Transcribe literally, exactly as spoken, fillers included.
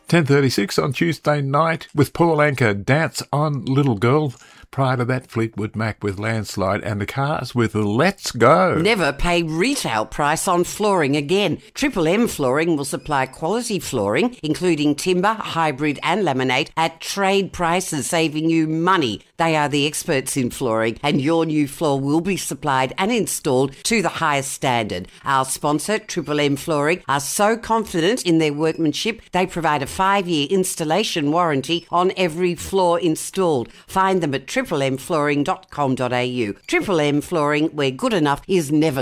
ten thirty-six on Tuesday night with Paul Anka, Dance on Little Girl. Prior to that, Fleetwood Mac with Landslide, and the Cars with Let's Go. Never pay retail price on flooring again. Triple M Flooring will supply quality flooring, including timber, hybrid and laminate, at trade prices, saving you money. They are the experts in flooring, and your new floor will be supplied and installed to the highest standard. Our sponsor, Triple M Flooring, are so confident in their workmanship, they provide a five-year installation warranty on every floor installed. Find them at triple m flooring dot com dot a u. Triple M Flooring, where good enough is never